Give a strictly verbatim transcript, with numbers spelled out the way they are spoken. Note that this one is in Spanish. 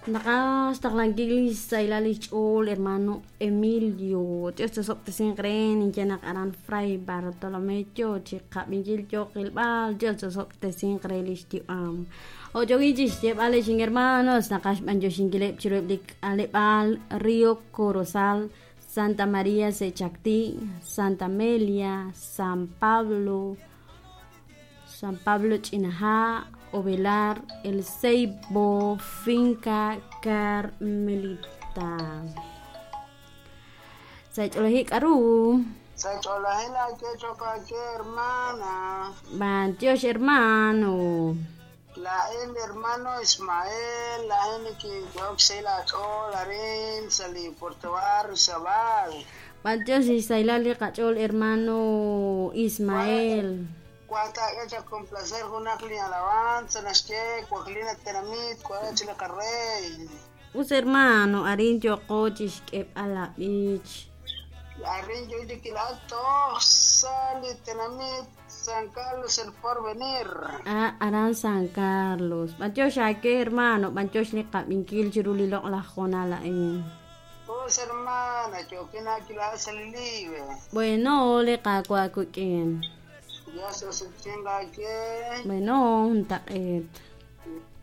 Nakas taklangkilis sa ilalich ol hermano Emilio. Dios te sop te singren injenak aran fray Bartolomeo chika mingil kilbal Dios te sop te singrelis ti am. O jogijis jeb ale sing hermanos nakas manjo singilep chiruplik alepal Río Corozal, Santa María Sechacti, Santa Amelia, San Pablo, San Pablo Chinaja, Ovelar, El Ceibo, Finca Carmelita. Sa cholahik aru. Sa cholahila que choca que hermana. Ban Dios hermano. La el hermano Ismael, la en que yo se la chola rin sali Portugal Sabal. Ban Dios isailali kachol hermano Ismael. Cuanta hecha con placer una clina alabanza, nasque, cuaclina tenamit, cuacha la carrey. Us hermano, arin yo cochis que a la beach. Arin yo de quilato, sali tenamit, San Carlos el porvenir. Ah, aran San Carlos. Banchos que hermano, banchos ni kapingkil chirulilok la jona la in. Pues hermana, yo que na quilada salilive. Bueno, le kakwa kukin. Ya se sostiene que. Bueno, un taquet.